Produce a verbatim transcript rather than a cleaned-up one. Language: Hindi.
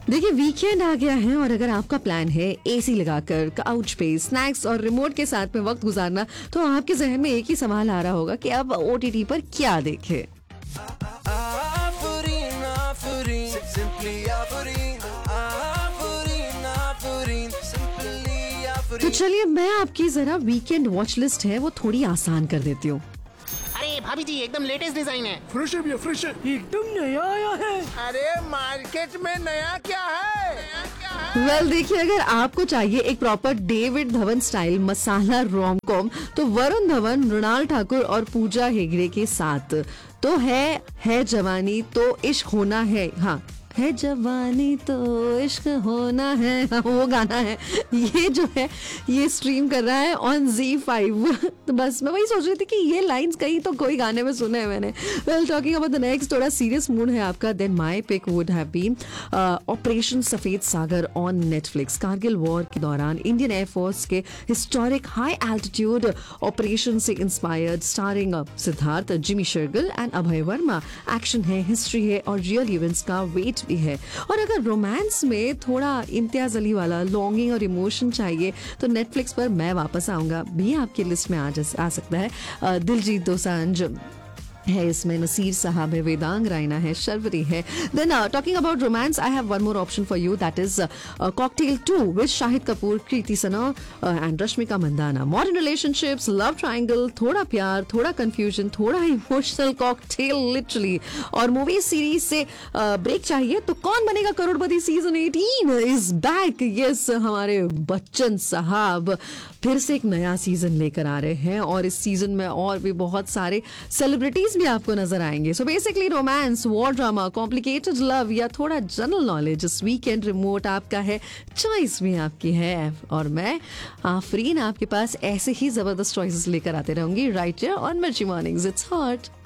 देखिए वीकेंड आ गया है और अगर आपका प्लान है एसी लगाकर काउच पे स्नैक्स और रिमोट के साथ में वक्त गुजारना, तो आपके जहन में एक ही सवाल आ रहा होगा कि अब ओटीटी पर क्या देखें। Afureen, Afureen, simply Afureen, Afureen, Afureen, simply तो Afureen. चलिए मैं आपकी जरा वीकेंड वॉच लिस्ट है वो थोड़ी आसान कर देती हूँ। अरे भाभी जी एकदम लेटेस्ट डिजाइन है। फ्रेश है भैया, फ्रेश है, एकदम नया आया है। अरे मार्केट में नया क्या है? नया क्या है? वेल well, देखिए अगर आपको चाहिए एक प्रॉपर डेविड धवन स्टाइल मसाला रोम कॉम, तो वरुण धवन, मृणाल ठाकुर और पूजा हेगड़े के साथ तो है है जवानी तो इश्क होना है। हाँ, है जवानी तो इश्क होना है, हाँ, वो गाना है। ये जो है ये स्ट्रीम कर रहा है ऑन ज़ी फाइव। तो बस मैं वही सोच रही थी कि ये लाइंस कहीं तो कोई गाने में सुने हैं मैंने। Well talking about the next, थोड़ा सीरियस मूड है आपका, then my pick would have been operation सफेद सागर ऑन नेटफ्लिक्स। कारगिल वॉर के दौरान इंडियन एयरफोर्स के हिस्टोरिक हाई एल्टीट्यूड ऑपरेशन से inspired, starring Siddharth, Jimmy Shergill and Abhay Verma. Action है, हिस्ट्री है और रियल इवेंट्स का वेट भी है। और अगर रोमांस में थोड़ा इम्तियाज अली वाला लॉन्गिंग और इमोशन चाहिए तो नेटफ्लिक्स पर मैं वापस आऊंगा भी आपकी लिस्ट में आ, आ सकता है। अ, दिलजीत दोसांझ है इसमें, नसीर साहब है, वेदांग रायना है, शर्वरी है। Then talking about romance, I have one more option for you, that is cocktail to with Shahid Kapoor, Kriti Sana and Rashmika Mandanna. Modern relationships, love triangle, थोड़ा प्यार, थोड़ा कंफ्यूजन, थोड़ा इमोशनल कॉकटेल लिटरली। और मूवी सीरीज से ब्रेक uh, चाहिए तो कौन बनेगा करोड़पति season eighteen is back. Yes, हमारे बच्चन साहब फिर से एक नया सीजन लेकर आ रहे हैं और इस सीजन में और भी बहुत सारे सेलिब्रिटीज भी आपको नजर आएंगे। So basically romance, war drama, complicated love या थोड़ा जनरल नॉलेज, इस वीकेंड रिमोट आपका है, चॉइस भी आपकी है। और मैं आफरीन आपके पास ऐसे ही जबरदस्त चॉइसेस लेकर आते रहूंगी राइट हियर ऑन मिर्ची मॉर्निंग्स। It's hot.